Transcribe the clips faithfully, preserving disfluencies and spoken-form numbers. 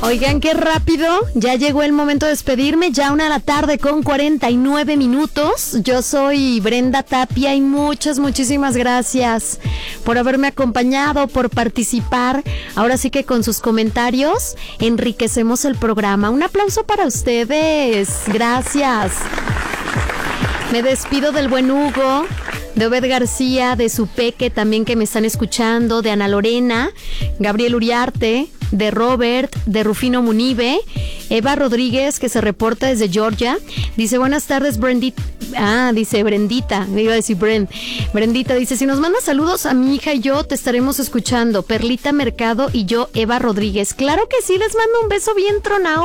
Oigan, qué rápido, ya llegó el momento de despedirme, ya una de la tarde con cuarenta y nueve minutos. Yo soy Brenda Tapia y muchas, muchísimas gracias por haberme acompañado, por participar. Ahora sí que con sus comentarios enriquecemos el programa. Un aplauso para ustedes, gracias. Me despido del buen Hugo, de Obed García, de su peque también que me están escuchando, de Ana Lorena, Gabriel Uriarte, de Robert, de Rufino Munive, Eva Rodríguez, que se reporta desde Georgia. Dice, buenas tardes, Brendita. Ah, dice Brendita, me iba a decir Brend. Brendita dice, si nos mandas saludos a mi hija y yo, te estaremos escuchando. Perlita Mercado y yo, Eva Rodríguez. Claro que sí, les mando un beso bien tronado.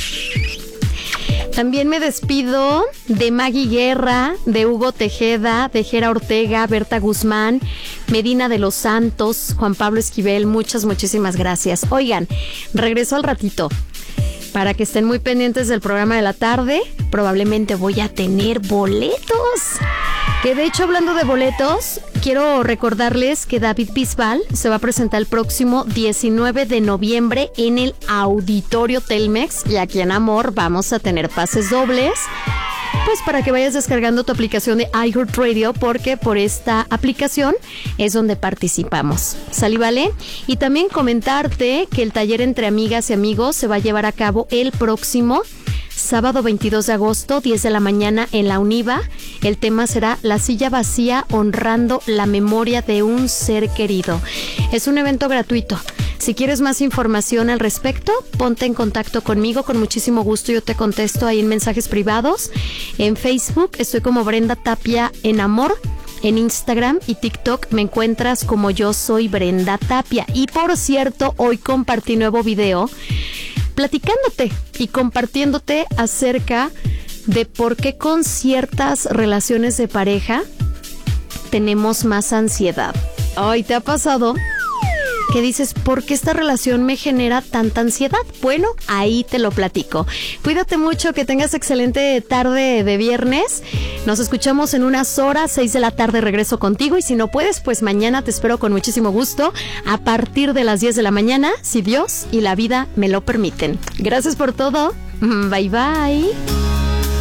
También me despido de Maggie Guerra, de Hugo Tejeda, de Jera Ortega, Berta Guzmán, Medina de los Santos, Juan Pablo Esquivel. Muchas, muchísimas gracias. Oigan, regreso al ratito para que estén muy pendientes del programa de la tarde. Probablemente voy a tener boletos. Que de hecho, hablando de boletos, quiero recordarles que David Bisbal se va a presentar el próximo diecinueve de noviembre en el Auditorio Telmex, y aquí en Amor vamos a tener pases dobles, pues para que vayas descargando tu aplicación de iHeartRadio, porque por esta aplicación es donde participamos. ¿Sale, vale? Y también comentarte que el taller entre amigas y amigos se va a llevar a cabo el próximo sábado veintidós de agosto, diez de la mañana en la UNIVA. El tema será La silla vacía, honrando la memoria de un ser querido. Es un evento gratuito. Si quieres más información al respecto, ponte en contacto conmigo, con muchísimo gusto yo te contesto ahí en mensajes privados. En Facebook estoy como Brenda Tapia en Amor. En Instagram y TikTok me encuentras como Yo Soy Brenda Tapia. Y por cierto, hoy compartí nuevo video platicándote y compartiéndote acerca de por qué con ciertas relaciones de pareja tenemos más ansiedad. Ay, ¿te ha pasado que dices, ¿por qué esta relación me genera tanta ansiedad? Bueno, ahí te lo platico. Cuídate mucho, que tengas excelente tarde de viernes. Nos escuchamos en unas horas, seis de la tarde regreso contigo, y si no puedes, pues mañana te espero con muchísimo gusto a partir de las diez de la mañana, si Dios y la vida me lo permiten. Gracias por todo. Bye bye.